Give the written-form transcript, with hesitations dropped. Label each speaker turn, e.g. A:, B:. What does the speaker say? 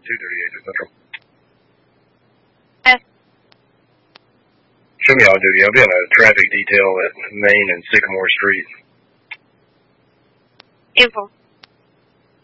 A: 238 Central.
B: Yes.
A: Show me on duty. I'll be on a traffic detail at Main and Sycamore Street.
B: Info.